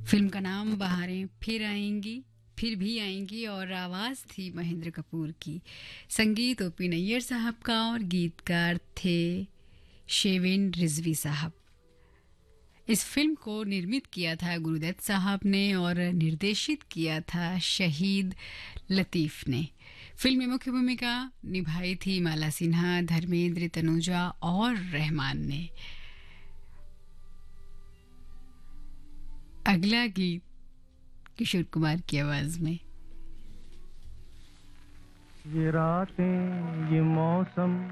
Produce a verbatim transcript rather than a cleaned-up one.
Film का नाम बहारें फिर आएंगी, फिर भी आएंगी और आवाज़ थी महेंद्र कपूर की। संगीत ओपी नैयर साहब का और गीतकार थे शेविन रिजवी साहब। इस फिल्म को निर्मित किया था गुरुदत्त साहब ने और निर्देशित किया था शहीद लतीफ़ ने। फिल्म में मुख्य भूमिका निभाई थी माला सिन्हा, धर्मेंद्र, तनुजा और रहमान ने। अगला गीत किशोर कुमार की आवाज में। ये रातें ये मौसम